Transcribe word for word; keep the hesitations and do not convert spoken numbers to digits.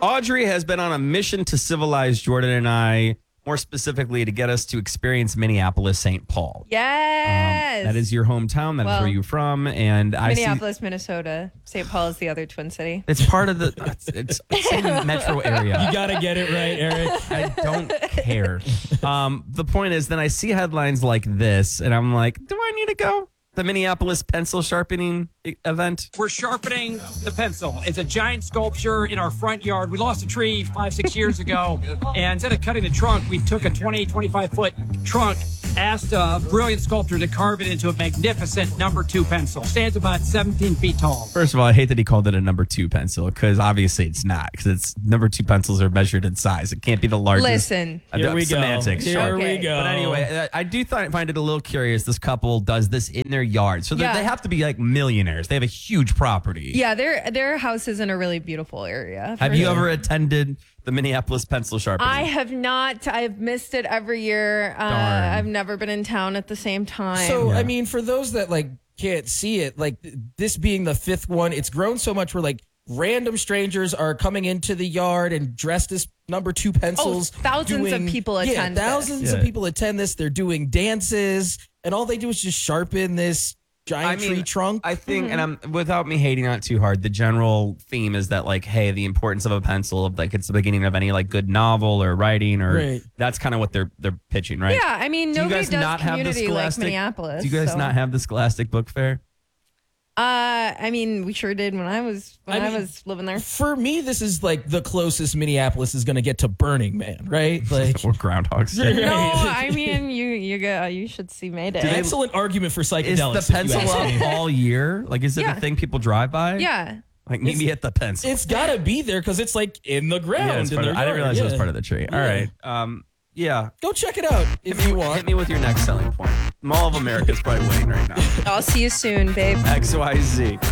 Audrey has been on a mission to civilize Jordan and I, more specifically to get us to experience Minneapolis, Saint Paul. Yes. Um, that is your hometown. That Well, is where you're from. And I see Minneapolis, Minnesota. Saint Paul is the other twin city. it's part of the it's, it's, it's in the metro area. You got to get it right, Eric. I don't care. Um, the point is, then I see headlines like this, and I'm like, do I need to go? The Minneapolis pencil sharpening e- event? We're sharpening the pencil. It's a giant sculpture in our front yard. We lost a tree five, six years ago. And instead of cutting the trunk, we took a twenty, twenty-five foot trunk, asked a brilliant sculptor to carve it into a magnificent number two pencil. Stands about seventeen feet tall. First of all, I hate that he called it a number two pencil, because obviously it's not, because it's number two pencils are measured in size. It can't be the largest. Listen. Uh, Here we semantics, go. sure. Here Okay. we go. But anyway, I I do th- find it a little curious. This couple does this in their yard. So they- Yeah. they have to be like millionaires. They have a huge property. Yeah, their their house is in a really beautiful area. Have for you sure. ever attended the Minneapolis pencil sharpening? I have not. I've missed it every year. Uh, Darn. I've never been in town at the same time. So, Yeah. I mean, for those that like can't see it, like this being the fifth one, it's grown so much where like random strangers are coming into the yard and dressed as number two pencils. Oh, thousands of people yeah, attend this. Thousands of Yeah. people attend this. They're doing dances, and all they do is just sharpen this giant I mean, tree trunk. I think, Mm-hmm. and I'm without me hating on it too hard, the general theme is that like, hey, the importance of a pencil, of like it's the beginning of any like good novel or writing, or Right. that's kind of what they're they're pitching, right? yeah, I mean, Do you nobody guys does not have the community like Scholastic? Minneapolis. Do you guys so. not have the Scholastic Book Fair? Uh, I mean, we sure did when I was when I I, mean, was living there. For me, this is like the closest Minneapolis is going to get to Burning Man, right? Like, Or Groundhog's Day? Right. No, I mean, you you go you should see Mayday. excellent argument for Is psychedelics. the if you pencil ask up me. all year? Like, is it Yeah. a thing people drive by? Yeah. Like, meet me at the pencil. It's got to be there because it's like in the ground. Yeah, it's in part of- their I didn't yard, realize it was yeah. part of the tree. All Yeah. right. Um, yeah. Go check it out if you Hit want. me with your next selling point. Mall of America is probably winning right now. I'll see you soon, babe. X Y Z.